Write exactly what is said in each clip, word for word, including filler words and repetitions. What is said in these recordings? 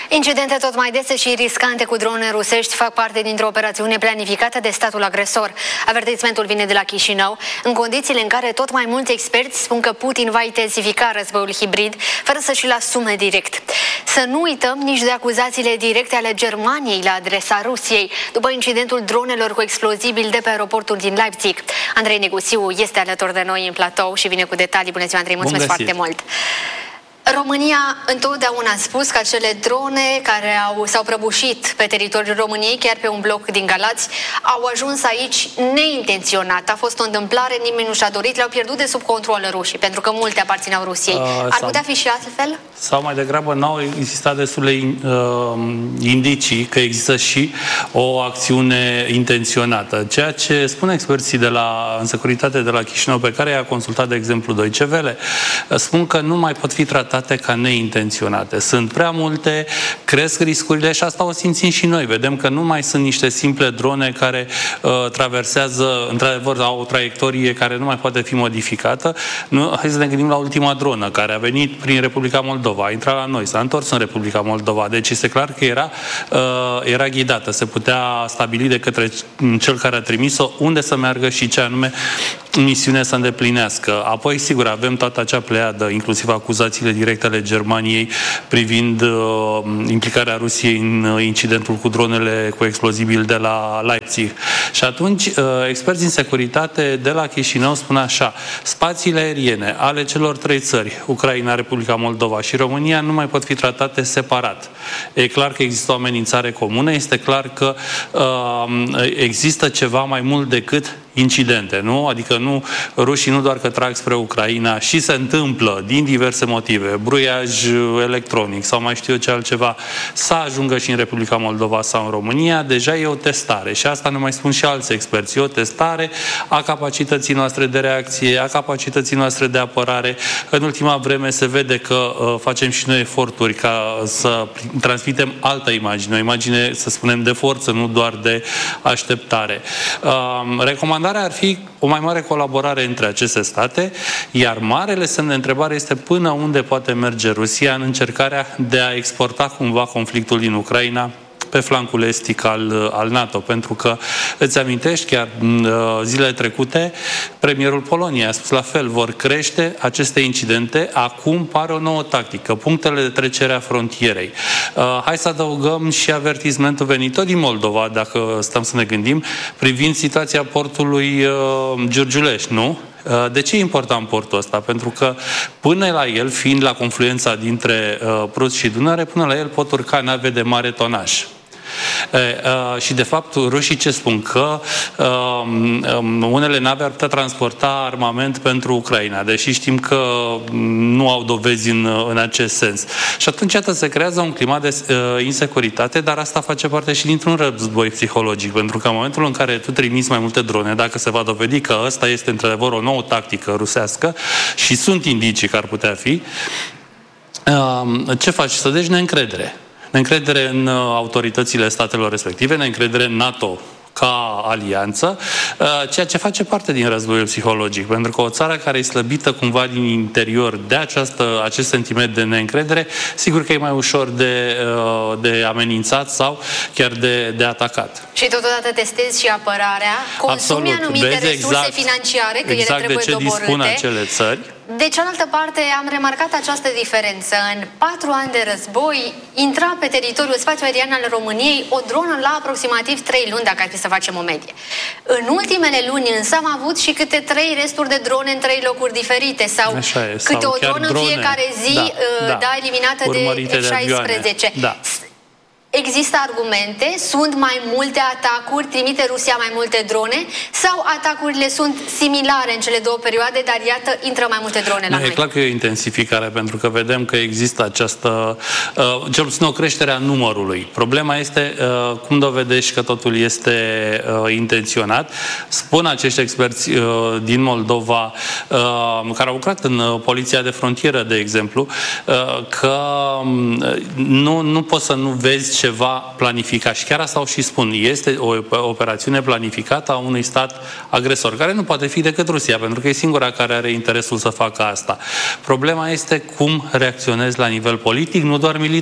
Incidente tot mai dese și riscante cu drone rusești fac parte dintr-o operațiune planificată de statul agresor. Avertismentul vine de la Chișinău, în condițiile în care tot mai mulți experți spun că Putin va intensifica războiul hibrid, fără să și-l asume direct. Să nu uităm nici de acuzațiile directe ale Germaniei la adresa Rusiei, după incidentul dronelor cu explozibili de pe aeroportul din Leipzig. Andrei Negusiu este alături de noi în platou și vine cu detalii. Bună ziua, Andrei, mulțumesc foarte mult! România întotdeauna a spus că acele drone care au, s-au prăbușit pe teritoriul României, chiar pe un bloc din Galați, au ajuns aici neintenționat. A fost o întâmplare, nimeni nu și-a dorit, le-au pierdut de sub control rușii, pentru că multe aparțineau Rusiei. Uh, Ar sau, putea fi și altfel? Sau mai degrabă n-au existat destule uh, indicii că există și o acțiune intenționată. Ceea ce spun experții de la, în securitate de la Chișinău, pe care i-a consultat, de exemplu, Deutsche Welle, spun că nu mai pot fi tratate ca neintenționate. Sunt prea multe, cresc riscurile și asta o simțim și noi. Vedem că nu mai sunt niște simple drone care uh, traversează, într-adevăr, au o traiectorie care nu mai poate fi modificată. Nu, hai să ne gândim la ultima dronă care a venit prin Republica Moldova, a intrat la noi, s-a întors în Republica Moldova. Deci este clar că era, uh, era ghidată. Se putea stabili de către cel care a trimis-o unde să meargă și ce anume misiune să îndeplinească. Apoi, sigur, avem toată acea pleiadă, inclusiv acuzațiile directe ale Germaniei privind uh, implicarea Rusiei în uh, incidentul cu dronele cu explozibili de la Leipzig. Și atunci, uh, experți în securitate de la Chișinău spun așa: spațiile aeriene ale celor trei țări, Ucraina, Republica Moldova și România, nu mai pot fi tratate separat. E clar că există o amenințare comună, este clar că uh, există ceva mai mult decât incidente, nu? Adică nu, rușii nu doar că trag spre Ucraina și se întâmplă din diverse motive, bruiaj electronic sau mai știu eu ce altceva, să ajungă și în Republica Moldova sau în România, deja e o testare. Și asta ne mai spun și alți experți. E o testare a capacității noastre de reacție, a capacității noastre de apărare. În ultima vreme se vede că uh, facem și noi eforturi ca să transmitem altă imagine, o imagine, să spunem, de forță, nu doar de așteptare. Uh, recomandarea ar fi o mai mare colaborare între aceste state, iar marele semn de întrebare este până unde poate merge Rusia în încercarea de a exporta cumva conflictul din Ucraina pe flancul estic al, al NATO, pentru că, îți amintești, chiar zilele trecute, premierul Poloniei a spus la fel, vor crește aceste incidente, acum pare o nouă tactică, punctele de trecere a frontierei. Uh, hai să adăugăm și avertismentul venit tot din Moldova, dacă stăm să ne gândim, privind situația portului uh, Giurgiulești, nu? De ce e important portul ăsta? Pentru că până la el, fiind la confluența dintre uh, Prut și Dunăre, până la el pot urca nave de mare tonaj. E, uh, și de fapt rușii ce spun? Că uh, um, unele nave ar putea transporta armament pentru Ucraina, deși știm că nu au dovezi în, în acest sens. Și atunci iată, se creează un climat de uh, insecuritate, dar asta face parte și dintr-un război psihologic, pentru că în momentul în care tu trimiți mai multe drone, dacă se va dovedi că ăsta este într-adevăr o nouă tactică rusească și sunt indicii că ar putea fi, uh, ce faci? Să deci neîncredere. Neîncredere în autoritățile statelor respective, neîncredere în NATO ca alianță, ceea ce face parte din războiul psihologic, pentru că o țară care e slăbită cumva din interior de această, acest sentiment de neîncredere, sigur că e mai ușor de, de amenințat sau chiar de, de atacat. Și totodată testezi și apărarea, consumi anumite Vezi resurse exact, financiare, că exact ele trebuie de ce doborâte. dispun acele țări. De cealaltă parte, am remarcat această diferență. În patru ani de război, intra pe teritoriul spațiu aerian al României o dronă la aproximativ trei luni, dacă ar fi să facem o medie. În ultimele luni însă am avut și câte trei resturi de drone în trei locuri diferite, sau e, câte sau o dronă în fiecare zi, da, da, da, eliminată urmărite de F șaisprezece. Da. Există argumente? Sunt mai multe atacuri? Trimite Rusia mai multe drone? Sau atacurile sunt similare în cele două perioade, dar iată, intră mai multe drone la noi? E clar că e o intensificare, pentru că vedem că există această, uh, cel puțin o creștere a numărului. Problema este uh, cum dovedești că totul este uh, intenționat. Spun acești experți uh, din Moldova, uh, care au lucrat în uh, poliția de frontieră, de exemplu, uh, că uh, nu, nu poți să nu vezi ceva planificat. Și chiar asta au și spun. Este o operațiune planificată a unui stat agresor, care nu poate fi decât Rusia, pentru că e singura care are interesul să facă asta. Problema este cum reacționezi la nivel politic, nu doar militar.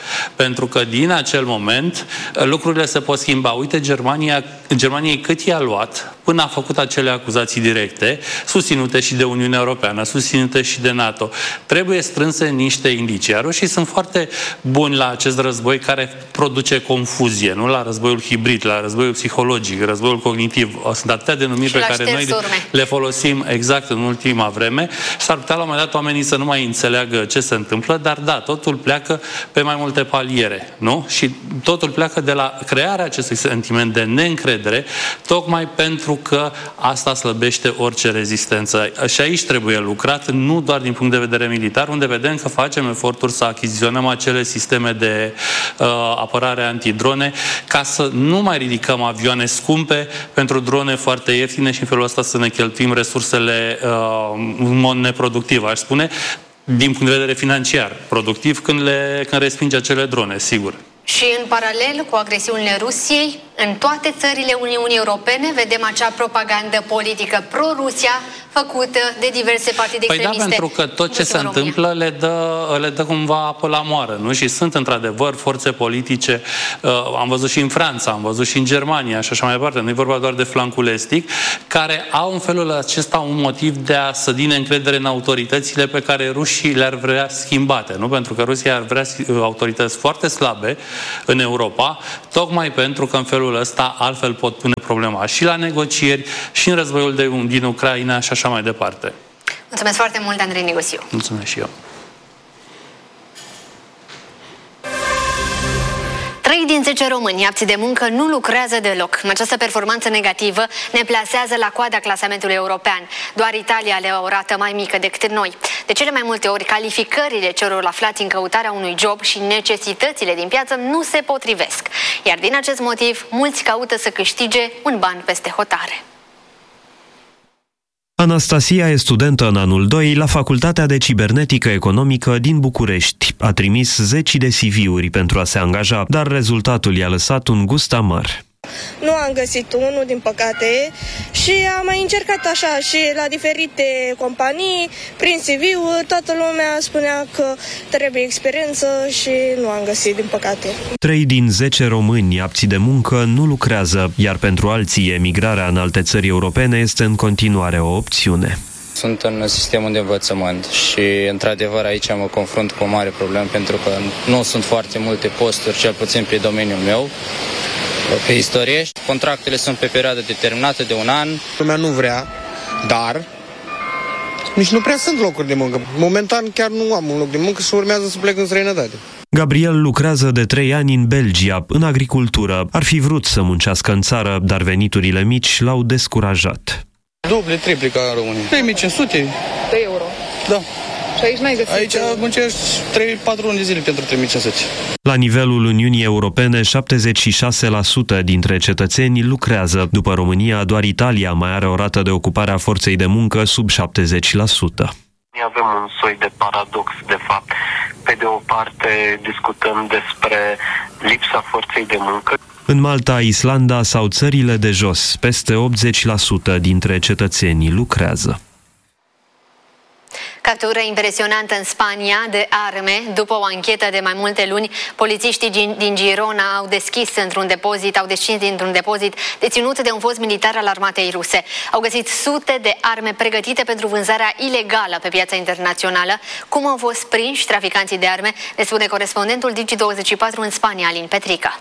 Pentru că din acel moment lucrurile se pot schimba. Uite, Germania, Germaniei cât i-a luat până a făcut acele acuzații directe, susținute și de Uniunea Europeană, susținute și de NATO. Trebuie strânse niște indicii. Iar rușii sunt foarte buni la acest război care produce confuzie, nu la războiul hibrid, la războiul psihologic, războiul cognitiv. Sunt atâtea denumiri pe care noi le folosim exact în ultima vreme. S-ar putea la un moment dat oamenii să nu mai înțeleagă ce se întâmplă, dar da, totul pleacă pe mai multe paliere, nu? Și totul pleacă de la crearea acestui sentiment de neîncredere, tocmai pentru că asta slăbește orice rezistență. Și aici trebuie lucrat, nu doar din punct de vedere militar, unde vedem că facem eforturi să achiziționăm acele sisteme de uh, apărare antidrone, ca să nu mai ridicăm avioane scumpe pentru drone foarte ieftine și în felul ăsta să ne cheltuim resursele uh, în mod neproductiv, aș spune, din punct de vedere financiar, productiv când, le, când respinge acele drone, sigur. Și în paralel cu agresiunile Rusiei, în toate țările Uniunii Europene vedem acea propagandă politică pro-Rusia făcută de diverse partide păi extremiste. Da, pentru că tot ce se întâmplă le dă, le dă cumva apă la moară, nu? Și sunt într-adevăr forțe politice, uh, am văzut și în Franța, am văzut și în Germania și așa mai departe, nu e vorba doar de flancul estic, care au în felul acesta un motiv de a sădi neîncredere în autoritățile pe care rușii le-ar vrea schimbate, nu? Pentru că Rusia ar vrea autorități foarte slabe în Europa, tocmai pentru că în felul ăsta altfel pot pune problema și la negocieri, și în războiul de, din Ucraina și așa mai departe. Mulțumesc foarte mult, Andrei Negosiu. Mulțumesc și eu. Trei din zece români apți de muncă nu lucrează deloc. Această performanță negativă ne plasează la coada clasamentului european. Doar Italia are o rată mai mică decât noi. De cele mai multe ori, calificările celor aflați în căutarea unui job și necesitățile din piață nu se potrivesc. Iar din acest motiv, mulți caută să câștige un ban peste hotare. Anastasia e studentă în anul doi la Facultatea de Cibernetică Economică din București. A trimis zeci de C V-uri pentru a se angaja, dar rezultatul i-a lăsat un gust amar. Nu am găsit unul, din păcate, și am mai încercat așa și la diferite companii, prin C V-uri, toată lumea spunea că trebuie experiență și nu am găsit, din păcate. Trei din zece români apți de muncă nu lucrează, iar pentru alții emigrarea în alte țări europene este în continuare o opțiune. Sunt în sistemul de învățământ și, într-adevăr, aici mă confrunt cu o mare problemă pentru că nu sunt foarte multe posturi, cel puțin pe domeniul meu, pe istorie. Contractele sunt pe perioadă determinată de un an. Lumea nu vrea, dar nici nu prea sunt locuri de muncă. Momentan chiar nu am un loc de muncă și urmează să plec în străinătate. Gabriel lucrează de trei ani în Belgia, în agricultură. Ar fi vrut să muncească în țară, dar veniturile mici l-au descurajat. Duble, triple ca în România. trei mii cinci sute de euro. Da. Și aici n-ai găsit? Aici muncești trei patru luni de zile pentru trei mii cinci sute. La nivelul Uniunii Europene, șaptezeci și șase la sută dintre cetățeni lucrează. După România, doar Italia mai are o rată de ocupare a forței de muncă sub șaptezeci la sută. Noi avem un soi de paradox, de fapt. Pe de o parte discutăm despre lipsa forței de muncă. În Malta, Islanda sau țările de jos, peste optzeci la sută dintre cetățenii lucrează. Captură impresionantă în Spania de arme. După o anchetă de mai multe luni, polițiștii din Girona au deschis într-un depozit, au descins dintr-un depozit deținut de un fost militar al armatei ruse. Au găsit sute de arme pregătite pentru vânzarea ilegală pe piața internațională. Cum au fost prinși traficanții de arme, ne spune corespondentul Digi douăzeci și patru în Spania, Alin Petrica.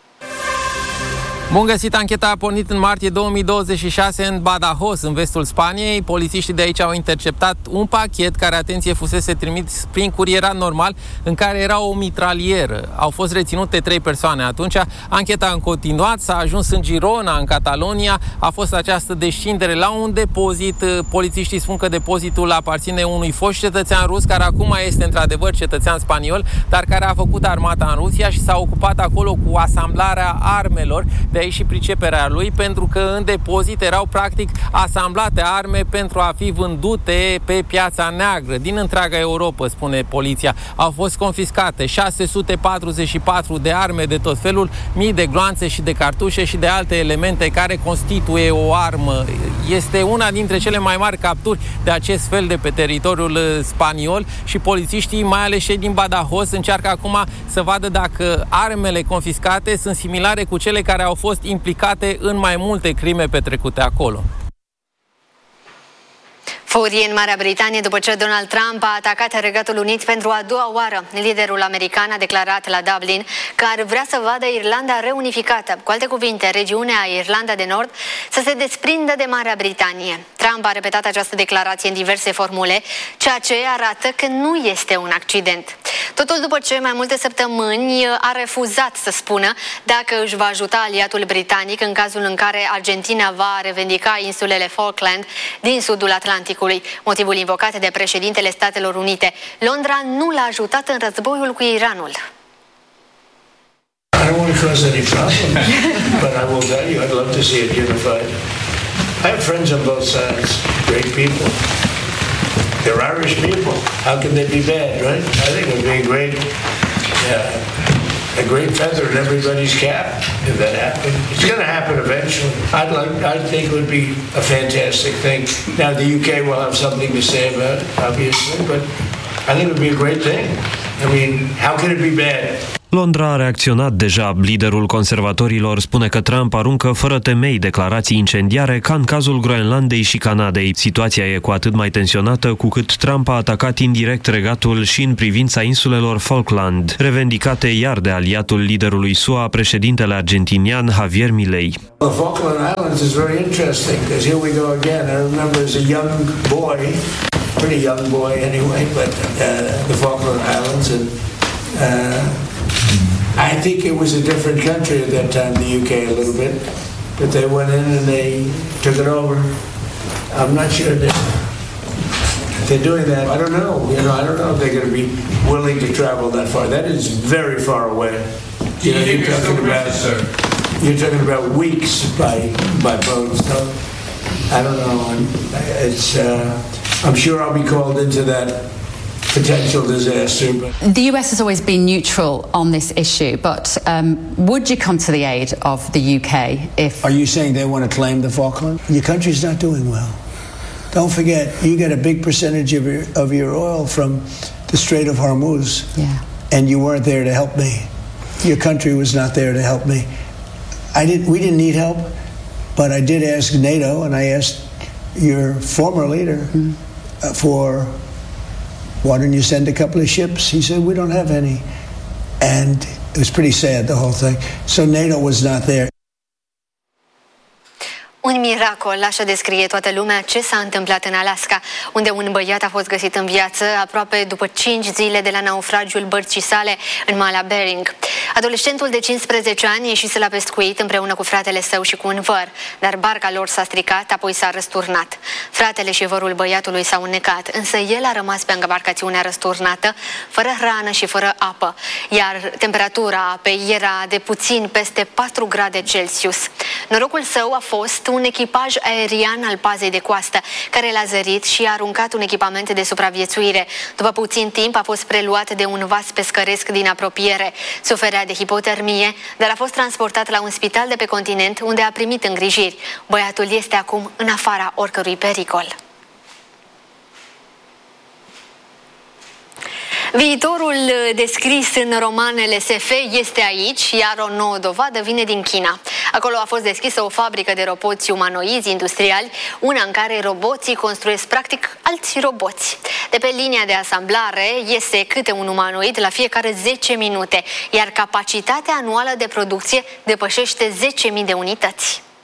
Bun găsit, ancheta a pornit în martie două mii douăzeci și șase în Badajoz, în vestul Spaniei. Polițiștii de aici au interceptat un pachet care, atenție, fusese trimis prin curierat normal, în care era o mitralieră. Au fost reținute trei persoane atunci. Ancheta a continuat, s-a ajuns în Girona, în Catalonia. A fost această descindere la un depozit. Polițiștii spun că depozitul aparține unui fost cetățean rus, care acum este într-adevăr cetățean spaniol, dar care a făcut armata în Rusia și s-a ocupat acolo cu asamblarea armelor. De aici și priceperea lui, pentru că în depozit erau practic asamblate arme pentru a fi vândute pe piața neagră din întreaga Europa, spune poliția. Au fost confiscate șase sute patruzeci și patru de arme de tot felul, mii de gloanțe și de cartușe și de alte elemente care constituie o armă. Este una dintre cele mai mari capturi de acest fel de pe teritoriul spaniol și polițiștii, mai ales cei din Badajoz, încearcă acum să vadă dacă armele confiscate sunt similare cu cele care au fost implicate în mai multe crime petrecute acolo. Furie în Marea Britanie după ce Donald Trump a atacat Regatul Unit pentru a doua oară. Liderul american a declarat la Dublin că ar vrea să vadă Irlanda reunificată. Cu alte cuvinte, regiunea Irlanda de Nord să se desprindă de Marea Britanie. Trump a repetat această declarație în diverse formule, ceea ce arată că nu este un accident. Totul după ce mai multe săptămâni a refuzat să spună dacă își va ajuta aliatul britanic în cazul în care Argentina va revendica insulele Falkland din sudul Atlanticului. Motivul invocat de președintele Statelor Unite. Londra nu l-a ajutat în războiul cu Iranul. I don't want to cause any problem, but I will tell you, I'd love to see it unified. I have friends on both sides, great people. They're Irish people. How can they be bad, right? I think it would be a great, uh, a great feather in everybody's cap if that happened. It's going to happen eventually. I'd like, I think it would be a fantastic thing. Now the U K will have something to say about it, obviously, but I think it would be a great thing. I mean, how can it be bad? Londra a reacționat deja. Liderul conservatorilor spune că Trump aruncă fără temei declarații incendiare ca în cazul Groenlandei și Canadei. Situația e cu atât mai tensionată cu cât Trump a atacat indirect regatul și în privința insulelor Falkland, revendicate iar de aliatul liderului S U A, președintele argentinian Javier Milei. The Falkland Islands is very interesting because here we go again. I remember as a young boy, pretty young boy anyway, but uh, the Falkland Islands and uh, I think it was a different country at that time, the U K a little bit, but they went in and they took it over. I'm not sure that they're doing that. I don't know. You know, I don't know if they're going to be willing to travel that far. That is very far away. You know, you're talking about you're talking about weeks by by boat. So I don't know. It's. Uh, I'm sure I'll be called into that potential disaster. But the U S has always been neutral on this issue, but um, would you come to the aid of the U K if... Are you saying they want to claim the Falkland? Your country's not doing well. Don't forget, you get a big percentage of your, of your oil from the Strait of Hormuz, yeah. And you weren't there to help me. Your country was not there to help me. I didn't. We didn't need help, but I did ask NATO, and I asked your former leader mm. uh, for... Why don't you send a couple of ships? He said, we don't have any. And it was pretty sad, the whole thing. So NATO was not there. Un miracol, așa descrie toată lumea ce s-a întâmplat în Alaska, unde un băiat a fost găsit în viață aproape după cinci zile de la naufragiul bărcii sale în Mala Bering. Adolescentul de cincisprezece ani ieșise la pescuit împreună cu fratele său și cu un văr, dar barca lor s-a stricat, apoi s-a răsturnat. Fratele și vărul băiatului s-au înnecat, însă el a rămas pe embarcațiunea răsturnată, fără hrană și fără apă, iar temperatura apei era de puțin peste patru grade Celsius. Norocul său a fost un echipaj aerian al pazei de coastă, care l-a zărit și a aruncat un echipament de supraviețuire. După puțin timp a fost preluat de un vas pescăresc din apropiere. Suferea de hipotermie, dar a fost transportat la un spital de pe continent, unde a primit îngrijiri. Băiatul este acum în afara oricărui pericol. Viitorul descris în romanele S F este aici, iar o nouă dovadă vine din China. Acolo a fost deschisă o fabrică de roboți umanoizi industriali, una în care roboții construiesc practic alți roboți. De pe linia de asamblare iese câte un umanoid la fiecare zece minute, iar capacitatea anuală de producție depășește zece mii de unități.